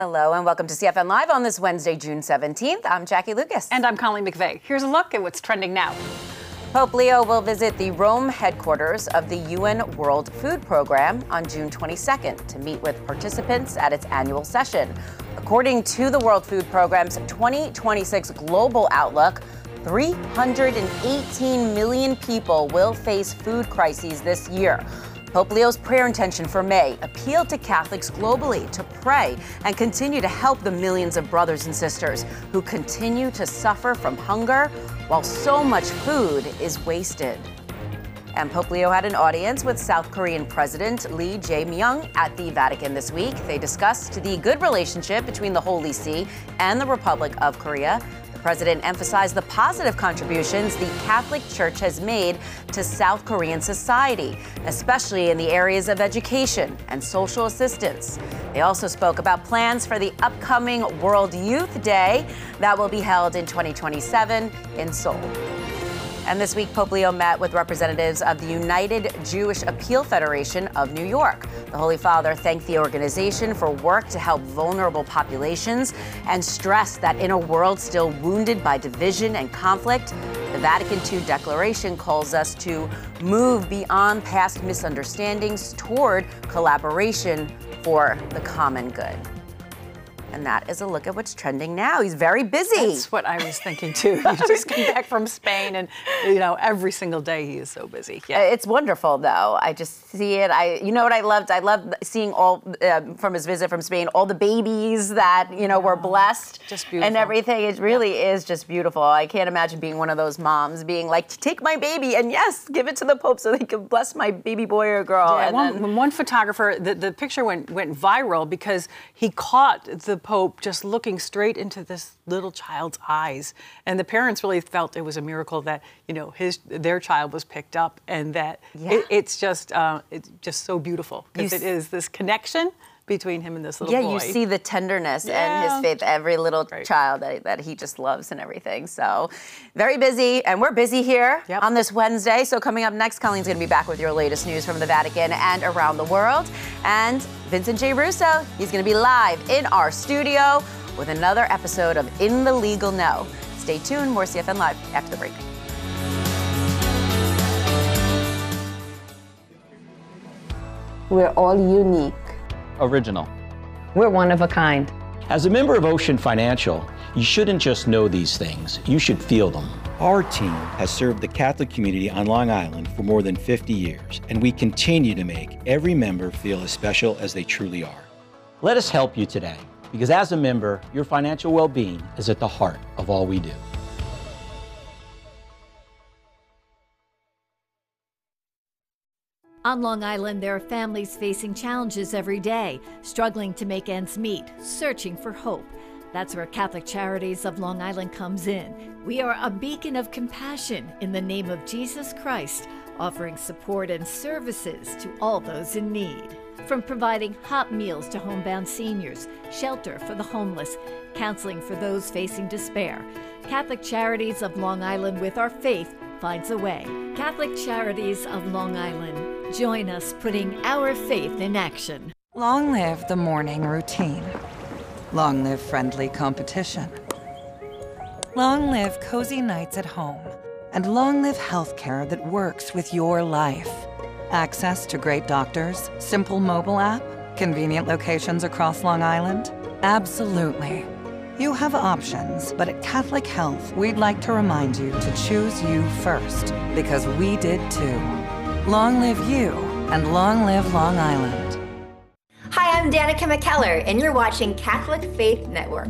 Hello and welcome to CFN Live on this Wednesday, June 17th. I'm Jackie Lucas. And I'm Colleen McVeigh. Here's a look at what's trending now. Pope Leo will visit the Rome headquarters of the UN World Food Program on June 22nd to meet with participants at its annual session. According to the World Food Program's 2026 Global Outlook, 318 million people will face food crises this year. Pope Leo's prayer intention for May appealed to Catholics globally to pray and continue to help the millions of brothers and sisters who continue to suffer from hunger while so much food is wasted. And Pope Leo had an audience with South Korean President Lee Jae-myung at the Vatican this week. They discussed the good relationship between the Holy See and the Republic of Korea. The president emphasized the positive contributions the Catholic Church has made to South Korean society, especially in the areas of education and social assistance. They also spoke about plans for the upcoming World Youth Day that will be held in 2027 in Seoul. And this week, Pope Leo met with representatives of the United Jewish Appeal Federation of New York. The Holy Father thanked the organization for work to help vulnerable populations and stressed that in a world still wounded by division and conflict, the Vatican II Declaration calls us to move beyond past misunderstandings toward collaboration for the common good. And that is a look at what's trending now. He's very busy. That's what I was thinking too. He just came back from Spain and, every single day he is so busy. Yeah. It's wonderful though. I just see it. You know what I loved? I loved seeing all, from his visit from Spain, all the babies that, were blessed. Just beautiful. And everything. It really is just beautiful. I can't imagine being one of those moms being like, take my baby and yes, give it to the Pope so they can bless my baby boy or girl. Yeah, and one photographer, the picture went viral because he caught the Pope just looking straight into this little child's eyes, and the parents really felt it was a miracle that their child was picked up, and that it's just so beautiful because it is this connection between him and this little boy. Yeah, you see the tenderness and his faith, every little child that he just loves and everything. So very busy, and we're busy here on this Wednesday. So coming up next, Colleen's going to be back with your latest news from the Vatican and around the world. And Vincent J. Russo, he's going to be live in our studio with another episode of In the Legal Know. Stay tuned, more CFN Live after the break. We're all unique. Original. We're one of a kind. As a member of Ocean Financial, you shouldn't just know these things, you should feel them. Our team has served the Catholic community on Long Island for more than 50 years, and we continue to make every member feel as special as they truly are. Let us help you today, because as a member, your financial well-being is at the heart of all we do. On Long Island, there are families facing challenges every day, struggling to make ends meet, searching for hope. That's where Catholic Charities of Long Island comes in. We are a beacon of compassion in the name of Jesus Christ, offering support and services to all those in need. From providing hot meals to homebound seniors, shelter for the homeless, counseling for those facing despair, Catholic Charities of Long Island, with our faith, finds a way. Catholic Charities of Long Island. Join us putting our faith in action. Long live the morning routine. Long live friendly competition. Long live cozy nights at home. And long live healthcare that works with your life. Access to great doctors, simple mobile app, convenient locations across Long Island? Absolutely. You have options, but at Catholic Health, we'd like to remind you to choose you first, because we did too. Long live you, and long live Long Island. Hi, I'm Danica McKellar, and you're watching Catholic Faith Network.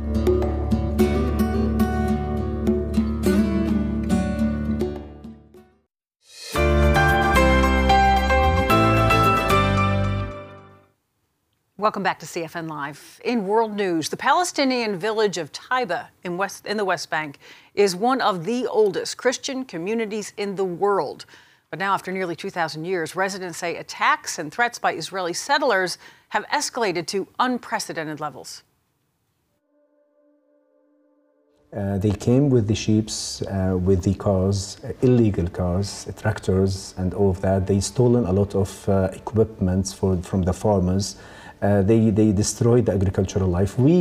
Welcome back to CFN Live. In world news, the Palestinian village of Taiba in the West Bank is one of the oldest Christian communities in the world. But now, after nearly 2,000 years, residents say attacks and threats by Israeli settlers have escalated to unprecedented levels. They came with the sheeps, with the cars, illegal cars, tractors, and all of that. They stolen a lot of equipment from the farmers, They destroy the agricultural life. We